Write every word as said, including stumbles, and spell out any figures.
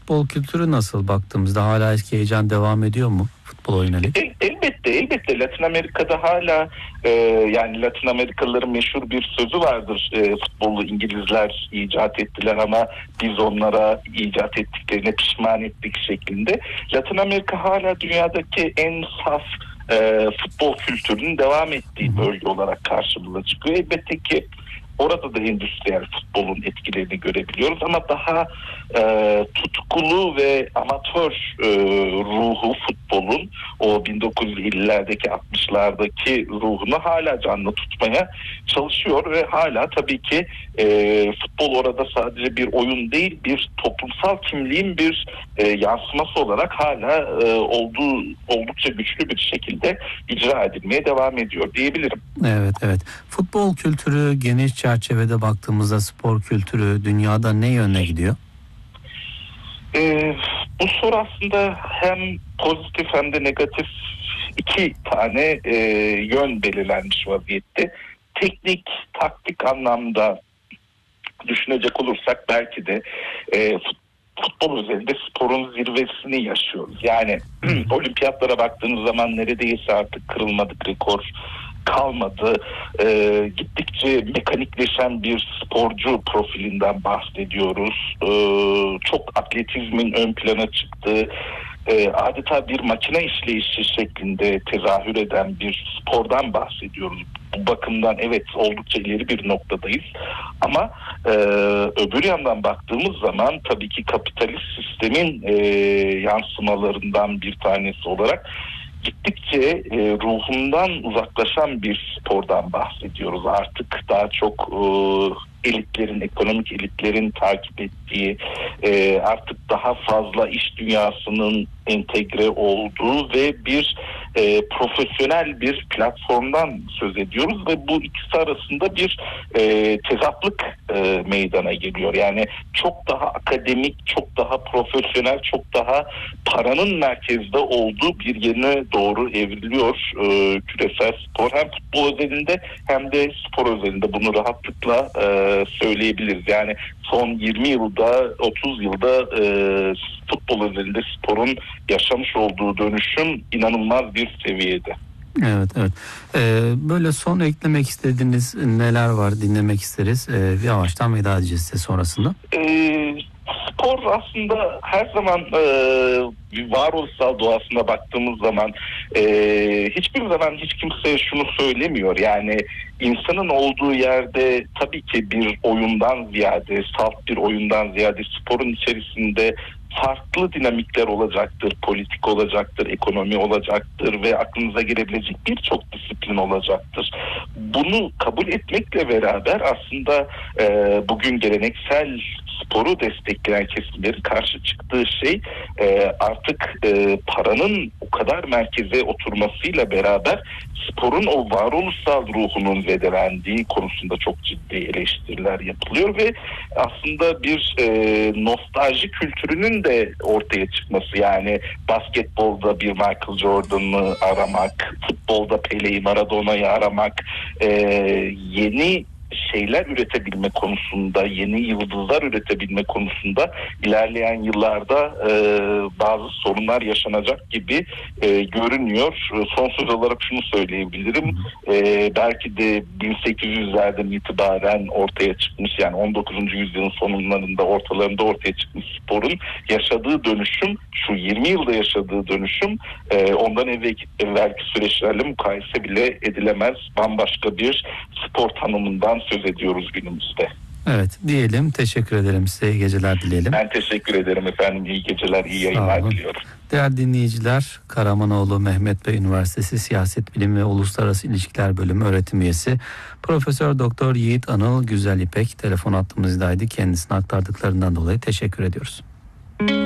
futbol kültürü nasıl baktığımızda? Hala eski heyecan devam ediyor mu futbola yönelik? El, elbette elbette Latin Amerika'da hala e, yani Latin Amerikalıların meşhur bir sözü vardır. E, futbolu İngilizler icat ettiler ama biz onlara icat ettiklerine pişman ettik şeklinde. Latin Amerika hala dünyadaki en saf e, futbol kültürünün devam ettiği bölge olarak karşımıza çıkıyor. Elbette ki orada da endüstriyel futbolun etkilerini görebiliyoruz ama daha e, tutkulu ve amatör e, ruhu futbolun o bin dokuz yüz ellilerdeki altmışlardaki ruhunu hala canlı tutmaya çalışıyor ve hala tabii ki e, futbol orada sadece bir oyun değil, bir toplumsal kimliğin bir e, yansıması olarak hala e, olduğu oldukça güçlü bir şekilde icra edilmeye devam ediyor diyebilirim. Evet evet. Futbol kültürü geniş çerçevede baktığımızda spor kültürü dünyada ne yönüne gidiyor? Ee, bu soru aslında hem pozitif hem de negatif iki tane e, yön belirlenmiş vaziyette. Teknik, taktik anlamda düşünecek olursak belki de e, futbol özelinde sporun zirvesini yaşıyoruz. Yani olimpiyatlara baktığımız zaman neredeyse artık kırılmadık rekor kalmadı. Ee, gittikçe mekanikleşen bir sporcu profilinden bahsediyoruz. Ee, çok atletizmin ön plana çıktığı, e, adeta bir makine işleyişi şeklinde tezahür eden bir spordan bahsediyoruz. Bu bakımdan evet oldukça ileri bir noktadayız. Ama e, öbür yandan baktığımız zaman tabii ki kapitalist sistemin e, yansımalarından bir tanesi olarak gittikçe e, ruhundan uzaklaşan bir spordan bahsediyoruz. Artık daha çok e, elitlerin, ekonomik elitlerin takip ettiği, e, artık daha fazla iş dünyasının entegre olduğu ve bir e, profesyonel bir platformdan söz ediyoruz ve bu ikisi arasında bir e, tezatlık e, meydana geliyor. Yani çok daha akademik, çok daha profesyonel, çok daha paranın merkezde olduğu bir yerine doğru evriliyor e, küresel spor. Hem futbol özelinde hem de spor özelinde bunu rahatlıkla e, söyleyebiliriz. Yani son yirmi yılda, otuz yılda e, futbol özelinde sporun yaşamış olduğu dönüşüm inanılmaz bir seviyede. Evet evet. Ee, böyle son eklemek istediğiniz neler var dinlemek isteriz. Ee, yavaştan veda edeceğiz size sonrasında. Ee, spor aslında her zaman e, varoluşsal doğasına baktığımız zaman e, hiçbir zaman hiç kimse şunu söylemiyor. Yani insanın olduğu yerde tabii ki bir oyundan ziyade, salt bir oyundan ziyade sporun içerisinde farklı dinamikler olacaktır, politik olacaktır, ekonomi olacaktır ve aklınıza gelebilecek birçok disiplin olacaktır. Bunu kabul etmekle beraber aslında e, bugün geleneksel sporu destekleyen kesimlerin karşı çıktığı şey e, artık e, paranın o kadar merkeze oturmasıyla beraber sporun o varoluşsal ruhunun zedelendiği konusunda çok ciddi eleştiriler yapılıyor ve aslında bir e, nostalji kültürünün de ortaya çıkması, yani basketbolda bir Michael Jordan'ı aramak, futbolda Pele'yi, Maradona'yı aramak, e, yeni şeyler üretebilme konusunda, yeni yıldızlar üretebilme konusunda ilerleyen yıllarda e, bazı sorunlar yaşanacak gibi e, görünüyor. Son söz olarak şunu söyleyebilirim. E, belki de bin sekiz yüzlerden itibaren ortaya çıkmış, yani on dokuzuncu yüzyılın sonlarında, ortalarında ortaya çıkmış sporun yaşadığı dönüşüm, şu yirmi yılda yaşadığı dönüşüm e, ondan evvelki, evvelki süreçlerle mukayese bile edilemez. Bambaşka bir spor tanımından söz ediyoruz günümüzde. Evet diyelim, teşekkür ederim size, iyi geceler dileyelim. Ben teşekkür ederim efendim, iyi geceler, iyi yayınlar diliyorum. Değerli dinleyiciler, Karamanoğlu Mehmet Bey Üniversitesi Siyaset Bilimi ve Uluslararası İlişkiler Bölümü öğretim üyesi Profesör Doktor Yiğit Anıl Güzel İpek telefon hattımızdaydı. Kendisine aktardıklarından dolayı teşekkür ediyoruz.